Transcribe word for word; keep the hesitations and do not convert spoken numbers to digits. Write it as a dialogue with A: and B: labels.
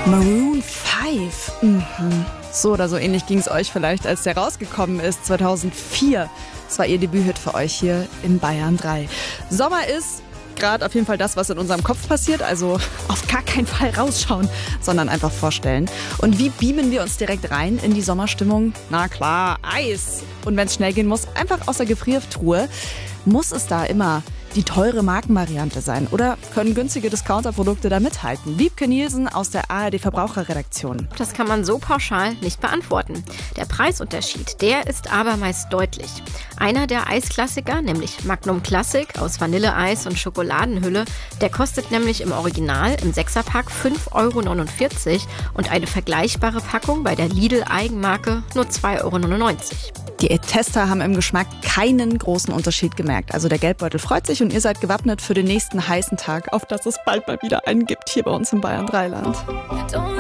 A: Maroon fünf. Mhm. So oder so ähnlich ging es euch vielleicht, als der rausgekommen ist, zweitausendvier. Das war ihr Debüthit für euch hier in Bayern drei. Sommer ist gerade auf jeden Fall das, was in unserem Kopf passiert. Also auf gar keinen Fall rausschauen, sondern einfach vorstellen. Und wie beamen wir uns direkt rein in die Sommerstimmung? Na klar, Eis. Und wenn es schnell gehen muss, einfach aus der Gefriertruhe. Muss es da immer die teure Markenvariante sein? Oder können günstige Discounterprodukte da mithalten? Wiebke Nielsen aus der A R D-Verbraucherredaktion.
B: Das kann man so pauschal nicht beantworten. Der Preisunterschied, der ist aber meist deutlich. Einer der Eisklassiker, nämlich Magnum Classic aus Vanilleeis und Schokoladenhülle, der kostet nämlich im Original im Sechserpack fünf Euro neunundvierzig und eine vergleichbare Packung bei der Lidl-Eigenmarke nur zwei Euro neunundneunzig.
A: Die Tester haben im Geschmack keinen großen Unterschied gemerkt. Also der Geldbeutel freut sich und ihr seid gewappnet für den nächsten heißen Tag, auf das es bald mal wieder einen gibt hier bei uns im Bayern drei Land.